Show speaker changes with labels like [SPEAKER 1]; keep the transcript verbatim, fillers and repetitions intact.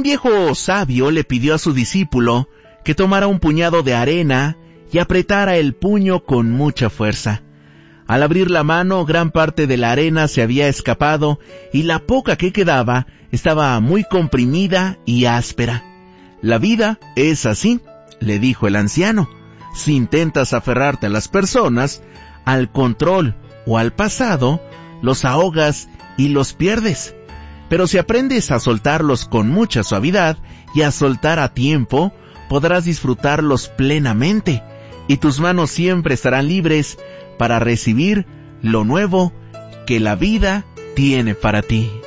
[SPEAKER 1] Un viejo sabio le pidió a su discípulo que tomara un puñado de arena y apretara el puño con mucha fuerza. Al abrir la mano, gran parte de la arena se había escapado y la poca que quedaba estaba muy comprimida y áspera. La vida es así, le dijo el anciano. Si intentas aferrarte a las personas, al control o al pasado, los ahogas y los pierdes. Pero si aprendes a soltarlos con mucha suavidad y a soltar a tiempo, podrás disfrutarlos plenamente, y tus manos siempre estarán libres para recibir lo nuevo que la vida tiene para ti.